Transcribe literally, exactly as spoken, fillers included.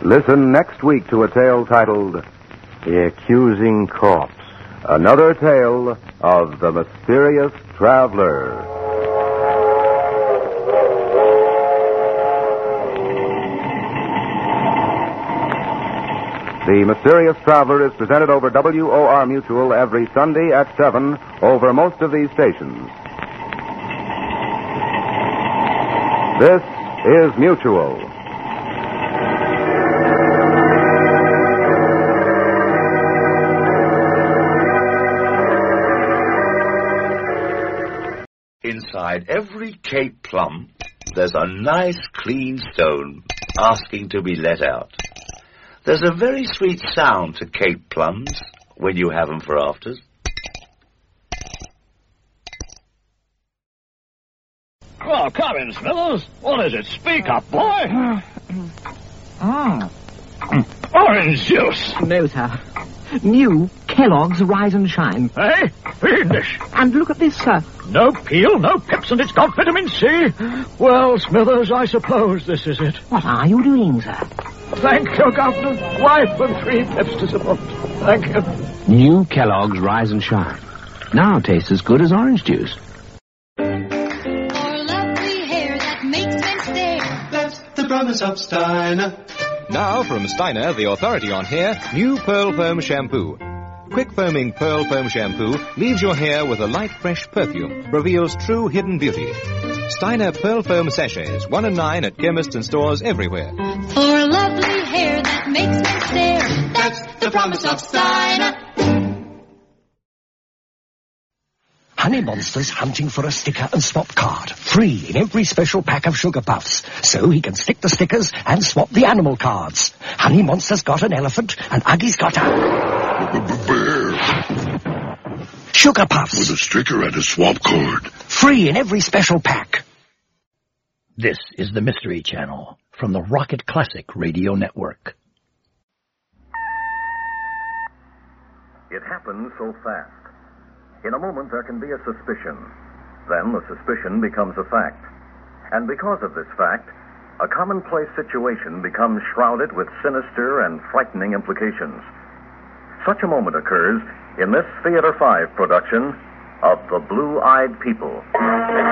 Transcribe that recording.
Listen next week to a tale titled The Accusing Corpse. Another tale of the mysterious traveler. The Mysterious Traveler is presented over W O R Mutual every Sunday at seven over most of these stations. This is Mutual. Inside every Cape plum, there's a nice clean stone asking to be let out. There's a very sweet sound to Cape plums when you have them for afters. Oh, come in, Smithers. What is it? Speak up, boy. Mm. Orange juice. No, sir. New Kellogg's Rise and Shine. Eh? Fiendish. And look at this, sir. No peel, no pips, and it's got vitamin C. Well, Smithers, I suppose this is it. What are you doing, sir? Thank you, Governor. Wife and three pips to support. Thank you. New Kellogg's Rise and Shine. Now tastes as good as orange juice. For lovely hair that makes men stare. That's the promise of Steiner. Now from Steiner, the authority on hair, new Pearl Foam Shampoo. Quick foaming Pearl Foam Shampoo leaves your hair with a light, fresh perfume, reveals true hidden beauty. Steiner Pearl Foam Sachets, one and nine at chemists and stores everywhere. For lovely hair that makes men stare. That's the promise of Steiner. Honey Monster's hunting for a sticker and swap card. Free in every special pack of Sugar Puffs. So he can stick the stickers and swap the animal cards. Honey Monster's got an elephant and Uggy's got a... bear. Sugar Puffs. With a sticker and a swap card. Free in every special pack. This is the Mystery Channel from the Rocket Classic Radio Network. It happens so fast. In a moment, there can be a suspicion. Then the suspicion becomes a fact. And because of this fact, a commonplace situation becomes shrouded with sinister and frightening implications. Such a moment occurs in this Theater five production of The Blue-Eyed People.